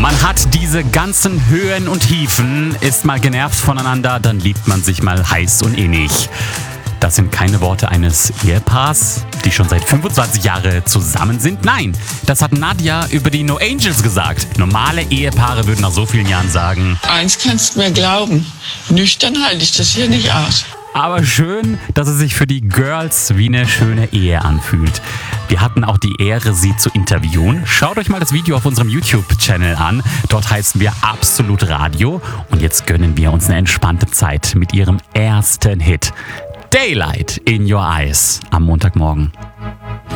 Man hat diese ganzen Höhen und Tiefen, ist mal genervt voneinander, dann liebt man sich mal heiß und innig. Das sind keine Worte eines Ehepaars, die schon seit 25 Jahren zusammen sind. Nein, das hat Nadja über die No Angels gesagt. Normale Ehepaare würden nach so vielen Jahren sagen: Eins kannst du mir glauben, nüchtern halte ich das hier nicht aus. Aber schön, dass es sich für die Girls wie eine schöne Ehe anfühlt. Wir hatten auch die Ehre, sie zu interviewen. Schaut euch mal das Video auf unserem YouTube-Channel an. Dort heißen wir Absolut Radio. Und jetzt gönnen wir uns eine entspannte Zeit mit ihrem ersten Hit. Daylight in Your Eyes am Montagmorgen.